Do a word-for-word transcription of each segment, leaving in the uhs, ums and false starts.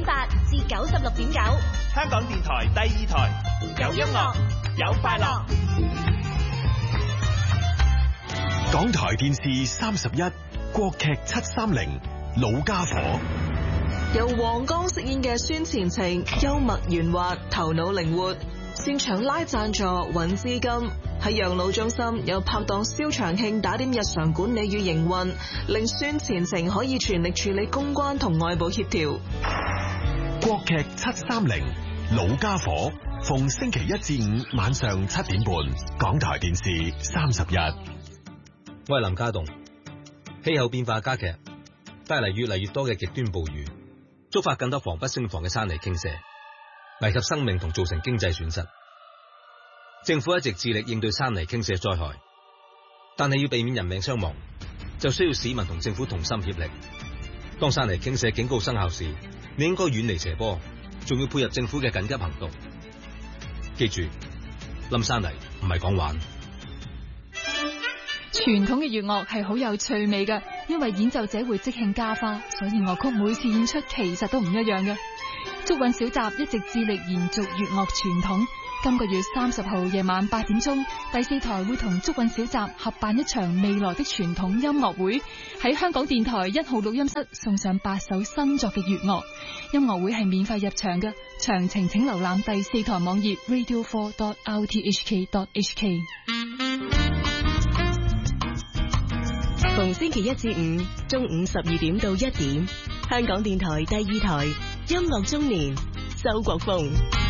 八至九十六點九， 香港電台第二台，有音樂，有快樂。 港台電視三十一，國劇七三零，老家伙。 由黃剛飾演嘅孫前程，幽默圓滑，頭腦靈活，擅長拉贊助揾資金。喺養老中心有拍檔蕭長慶打點日常管理與營運，令孫前程可以全力處理公關同外部協調。 國劇七三零，老家伙，逢星期一至五晚上七點半，港台電視三十一。 我係林家棟。氣候變化加劇，帶嚟越嚟越多嘅極端暴雨，觸發更多防不勝防嘅山泥傾瀉，危及生命同造成經濟損失。政府一直致力應對山泥傾瀉災害，但係要避免人命傷亡，就需要市民同政府同心協力。當山泥傾瀉警告生效時，你應該遠離斜坡，仲要配合政府嘅緊急行動。記住，冧山泥唔係講玩。 傳統嘅粵樂係好有趣味嘅，因為演奏者會即興加花，所以樂曲每次演出其實都唔一樣嘅。竹韻小集一直致力延續粵樂傳統。今個月三十號夜晚八點鐘，第四台會同竹韻小集合辦一場未來的傳統音樂會，喺香港電台一號錄音室送上八首新作嘅粵樂。音樂會係免費入場嘅，詳情請瀏覽第四台網頁 radio four dot r t h k dot h k。 逢星期一至五中午十二點到一點，香港電台第二台音樂中年，周國峰。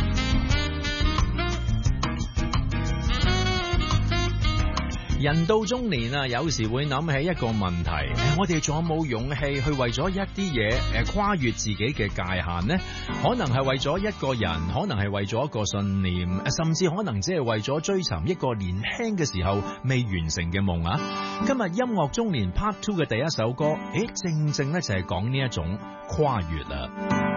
人到中年啊，有時會諗起一個問題，我哋仲有冇勇氣去為咗一啲嘢誒跨越自己嘅界限呢？可能係為咗一個人，可能係為咗一個信念，甚至可能只係為咗追尋一個年輕嘅時候未完成嘅夢啊！今日音樂中年 Part Two 嘅第一首歌，誒正正咧就係講呢一種跨越啊！